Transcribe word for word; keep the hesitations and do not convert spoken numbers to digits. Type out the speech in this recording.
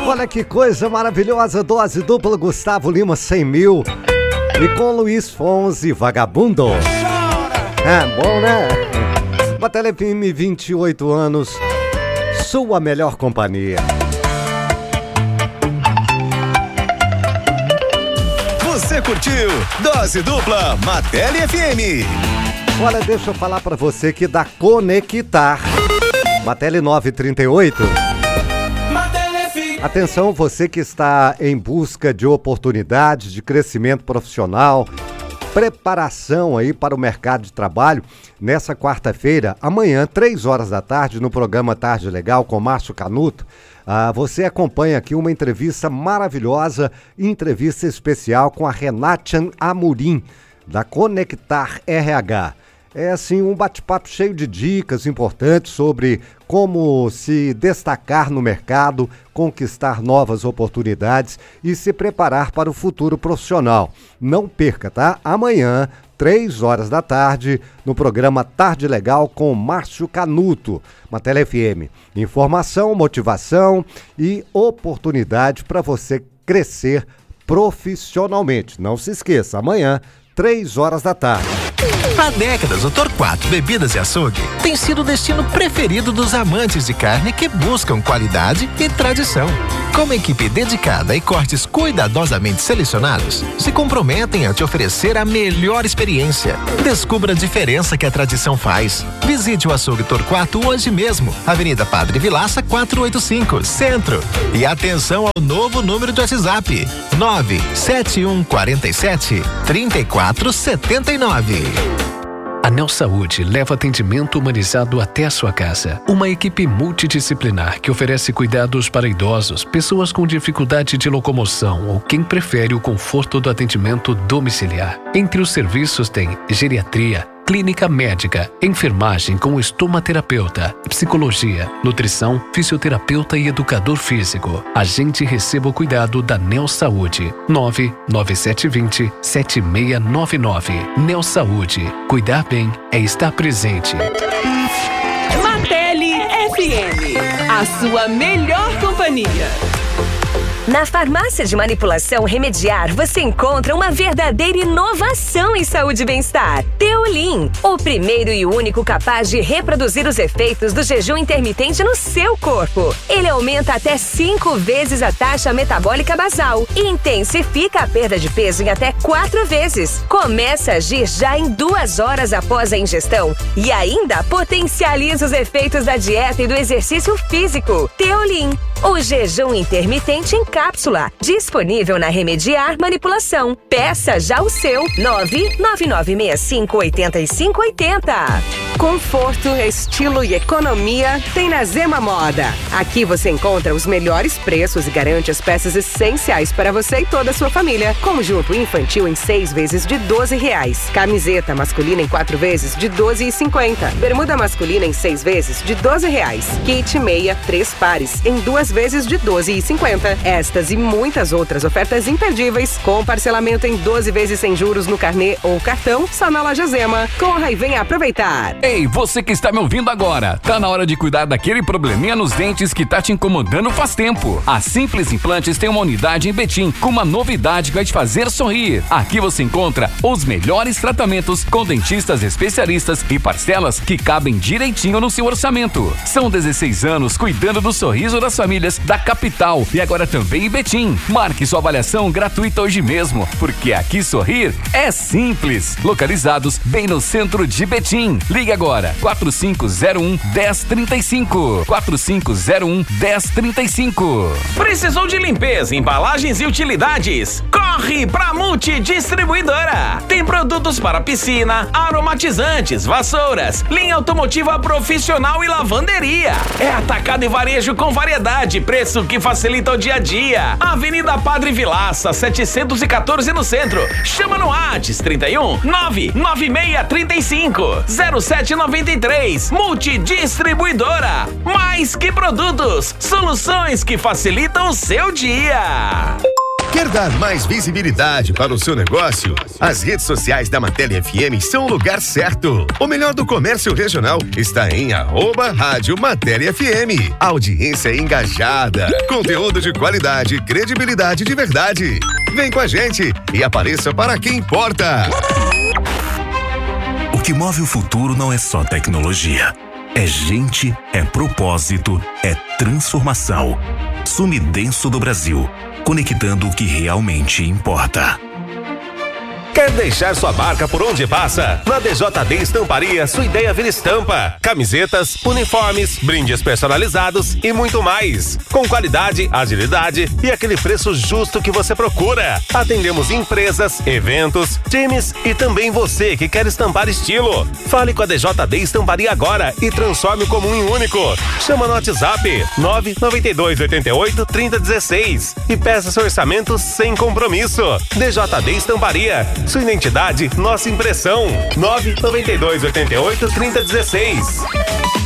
Olha que coisa maravilhosa, dose dupla Gustavo Lima cem mil e com Luiz Fonsi, Vagabundo. É bom, né? Batalha F M, vinte e oito anos, sua melhor companhia. Você curtiu Dose Dupla Martelli F M. Olha, deixa eu falar pra você que da Conectar Martelli nove trinta e oito. Atenção, você que está em busca de oportunidades de crescimento profissional, preparação aí para o mercado de trabalho. Nessa quarta-feira, amanhã, três horas da tarde, no programa Tarde Legal com Márcio Canuto, ah, você acompanha aqui uma entrevista maravilhosa, entrevista especial com a Renatian Amorim, da Conectar R H. É assim um bate-papo cheio de dicas importantes sobre como se destacar no mercado, conquistar novas oportunidades e se preparar para o futuro profissional. Não perca, tá? Amanhã, três horas da tarde, no programa Tarde Legal com Márcio Canuto, Martelli F M. Informação, motivação e oportunidade para você crescer profissionalmente. Não se esqueça, amanhã, três horas da tarde. Há décadas, o Torquato Bebidas e Açougue tem sido o destino preferido dos amantes de carne que buscam qualidade e tradição. Com uma equipe dedicada e cortes cuidadosamente selecionados, se comprometem a te oferecer a melhor experiência. Descubra a diferença que a tradição faz. Visite o Açougue Torquato hoje mesmo, Avenida Padre Vilaça quatrocentos e oitenta e cinco, Centro. E atenção ao novo número de WhatsApp, nove sete um quatro sete, três quatro sete nove. A Neo Saúde leva atendimento humanizado até a sua casa. Uma equipe multidisciplinar que oferece cuidados para idosos, pessoas com dificuldade de locomoção ou quem prefere o conforto do atendimento domiciliar. Entre os serviços tem geriatria, clínica médica, enfermagem com estomaterapeuta, psicologia, nutrição, fisioterapeuta e educador físico. Agende e receba o cuidado da Neo Saúde. nove nove sete dois zero, sete seis nove nove. Neo Saúde. Cuidar bem é estar presente. Martelli F M, a sua melhor companhia. Na farmácia de manipulação Remediar, você encontra uma verdadeira inovação em saúde e bem-estar. Teolim, o primeiro e único capaz de reproduzir os efeitos do jejum intermitente no seu corpo. Ele aumenta até cinco vezes a taxa metabólica basal e intensifica a perda de peso em até quatro vezes. Começa a agir já em duas horas após a ingestão e ainda potencializa os efeitos da dieta e do exercício físico. Teolim, o jejum intermitente em cápsula, disponível na Remediar Manipulação. Peça já o seu, nove nove nove seis cinco oito cinco oito zero. Conforto, estilo e economia tem na Zema Moda. Aqui você encontra os melhores preços e garante as peças essenciais para você e toda a sua família. Conjunto infantil em seis vezes de doze reais. Camiseta masculina em quatro vezes de doze e cinquenta. Bermuda masculina em seis vezes de doze reais. Kit meia, três pares em duas vezes de doze e cinquenta. Estas e muitas outras ofertas imperdíveis com parcelamento em doze vezes sem juros no carnê ou cartão só na loja Zema. Corra e venha aproveitar. Ei, você que está me ouvindo agora, tá na hora de cuidar daquele probleminha nos dentes que tá te incomodando faz tempo. A Simples Implantes tem uma unidade em Betim com uma novidade que vai te fazer sorrir. Aqui você encontra os melhores tratamentos com dentistas especialistas e parcelas que cabem direitinho no seu orçamento. São dezesseis anos cuidando do sorriso das famílias da capital e agora também em Betim. Marque sua avaliação gratuita hoje mesmo, porque aqui sorrir é simples. Localizados bem no centro de Betim. Ligue agora, quatro cinco zero um, um zero três cinco. quatro cinco zero um, um zero três cinco. Precisou de limpeza, embalagens e utilidades? Corre pra Multidistribuidora! Tem produtos para piscina, aromatizantes, vassouras, linha automotiva profissional e lavanderia. É atacado e varejo com variedade, preço que facilita o dia a dia. Avenida Padre Vilaça, setecentos e quatorze no centro. Chama no WhatsApp trinta e um, nove nove seis três cinco, zero sete nove três. Multidistribuidora. Mais que produtos, soluções que facilitam o seu dia. Quer dar mais visibilidade para o seu negócio? As redes sociais da Matéria F M são o lugar certo. O melhor do comércio regional está em arroba Rádio Matéria F M. Audiência engajada, conteúdo de qualidade, credibilidade de verdade. Vem com a gente e apareça para quem importa. O que move o futuro não é só tecnologia. É gente, é propósito, é transformação. Sumidenso do Brasil, conectando o que realmente importa. Quer deixar sua marca por onde passa? Na D J D Estamparia, sua ideia vira estampa. Camisetas, uniformes, brindes personalizados e muito mais. Com qualidade, agilidade e aquele preço justo que você procura. Atendemos empresas, eventos, times e também você que quer estampar estilo. Fale com a D J D Estamparia agora e transforme como um único. Chama no WhatsApp nove nove dois oito oito, três zero um seis e peça seu orçamento sem compromisso. D J D Estamparia. Sua identidade, nossa impressão. nove nove dois oito oito, três zero um seis.